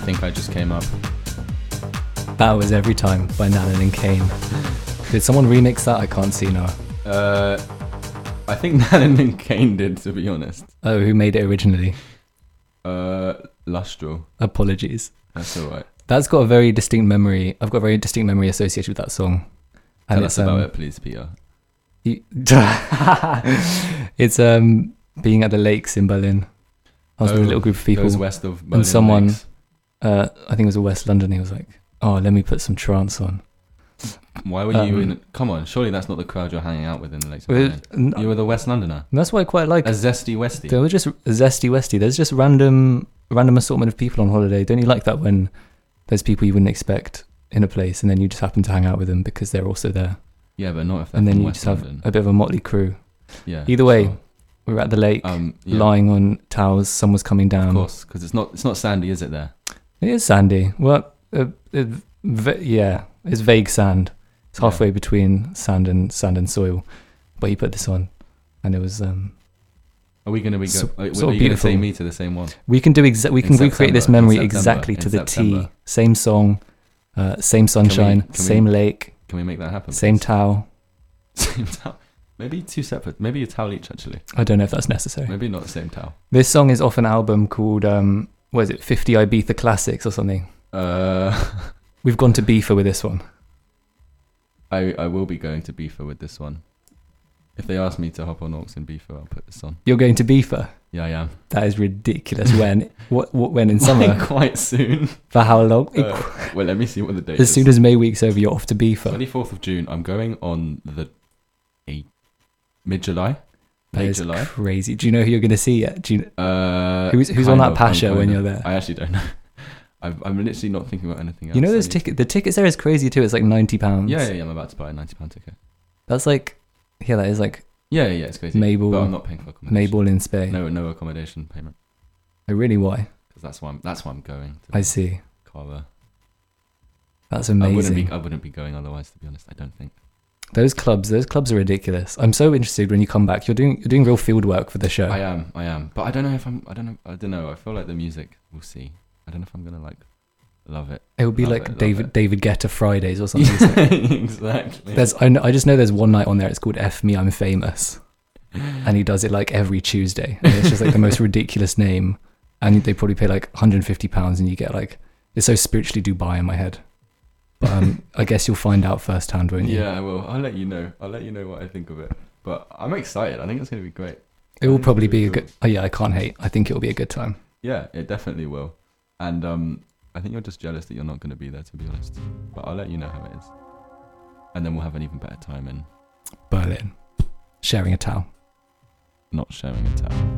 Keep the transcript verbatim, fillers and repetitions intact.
Think I Just Came Up. That was Every Time by Nanan and Kane. Did someone remix that? I can't see now. Uh, I think Nanan and Kane did, to be honest. Oh, who made it originally? Uh, Lustral. Apologies. That's all right. That's got a very distinct memory. I've got a very distinct memory associated with that song. And Tell it's us about um, it, please, Peter. You, it's um being at the lakes in Berlin. I was oh, with a little group of people. Goes west of Berlin and someone, lakes. uh, I think it was a West London, he was like, oh, let me put some trance on. Why were you um, in... Come on, surely that's not the crowd you're hanging out with in the lakes of Well, Berlin. n- You were the West Londoner. That's what I quite like. A zesty Westie. They were just zesty westy. There's just random random assortment of people on holiday. Don't you like that when there's people you wouldn't expect in a place and then you just happen to hang out with them because they're also there? Yeah, but not if they're And then from you West just have London. a bit of a motley crew. Yeah. Either way, sure. we were at the lake, Um, yeah, lying on towels. Sun was coming down. of course, because it's not it's not sandy, is it? There. It is sandy. Well, uh, uh, v- yeah, it's vague sand. It's halfway Yeah. between sand and sand and soil. But he put this on, and it was. Um, Are we going to be? Go- So- are, sort of are you going to beautiful. take me to the same one? we can do exa- We In can recreate this September, in memory September, exactly in to the T. September. Same song, uh, same sunshine, can we- same lake, Can we make that happen? same please? towel. Same towel. Maybe two separate. Maybe a towel each. Actually, I don't know if that's necessary. maybe not the same towel. This song is off an album called um, what is it? fifty Ibiza Classics or something. Uh, We've gone to Bifa with this one. I I will be going to Bifa with this one. If they ask me to hop on Aux in Bifa, I'll put this on. You're going to Bifa. Yeah, I am. That is ridiculous. When? what? What? When in summer? Like quite soon. For how long? Uh, well, let me see what the date As is. soon as May week's over, you're off to Bifa. twenty-fourth of June. I'm going on the eight, mid-July. That Late is July. crazy. Do you know who you're going to see yet? Do you? Uh, Who's who's kind on that of, I'm Pasha kind when of- you're there? I actually don't know. I've, I'm literally not thinking about anything else. You know, I those need- ticket. The tickets there is crazy too. It's like ninety pounds. Yeah, yeah, yeah. I'm about to buy a ninety pound ticket. That's like, yeah, that is like Yeah, yeah, yeah. It's crazy. Mabel- But I'm not paying for accommodation. Mayball in Spain. No, no accommodation payment. Oh, really? Why? Because that's why I'm. That's why I'm going. To I see. Carver. That's I wouldn't amazing. be. I wouldn't be going otherwise. To be honest, I don't think. Those clubs, those clubs are ridiculous. I'm so interested when you come back. You're doing you're doing real field work for the show. I am. I am. But I don't know if I'm. I don't know. I don't know. I feel like the music. We'll see. I don't know if I'm gonna like love it. it would be Love like it, love David it. David Guetta Fridays or something. isn't it? Exactly. There's I, know, I just know there's one night on there. It's called F Me I'm Famous, and he does it like every Tuesday. And it's just like the most ridiculous name, and they probably pay like one hundred fifty pounds, and you get like it's so spiritually Dubai in my head. But um, I guess you'll find out firsthand, won't you? Yeah, I will. I'll let you know. I'll let you know what I think of it. But I'm excited. I think it's gonna be great. It will I think probably it's be a really good. Oh yeah, I can't hate. I think it will be a good time. Yeah, it definitely will. And um, I think you're just jealous that you're not going to be there, to be honest. But I'll let you know how it is. And then we'll have an even better time in Berlin, sharing a towel. not sharing a towel.